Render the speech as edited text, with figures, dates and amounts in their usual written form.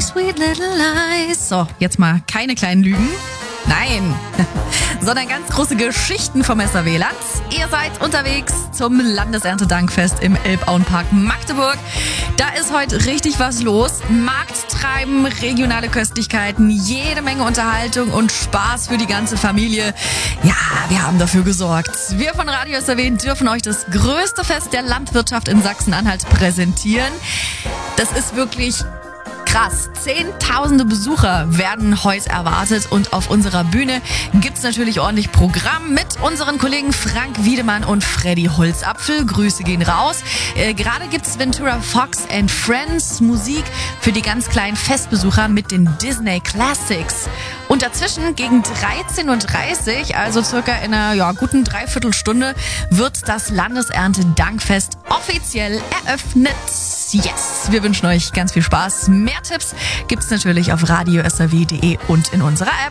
sweet little lies. So, jetzt mal keine kleinen Lügen. Nein, sondern ganz große Geschichten vom SAW-Land. Ihr seid unterwegs zum Landeserntedankfest im Elbauenpark Magdeburg. Da ist heute richtig was los. Markttreiben, regionale Köstlichkeiten, jede Menge Unterhaltung und Spaß für die ganze Familie. Ja, wir haben dafür gesorgt. Wir von Radio SAW dürfen euch das größte Fest der Landwirtschaft in Sachsen-Anhalt präsentieren. Das ist wirklich krass. Zehntausende Besucher werden heute erwartet und auf unserer Bühne gibt's natürlich ordentlich Programm mit unseren Kollegen Frank Wiedemann und Freddy Holzapfel. Grüße gehen raus. Gerade gibt's Ventura Fox and Friends Musik für die ganz kleinen Festbesucher mit den Disney Classics. Und dazwischen gegen 13.30 Uhr, also circa in einer guten Dreiviertelstunde, wird das Landeserntedankfest offiziell eröffnet. Yes! Wir wünschen euch ganz viel Spaß. Mehr Tipps gibt's natürlich auf radiosaw.de und in unserer App.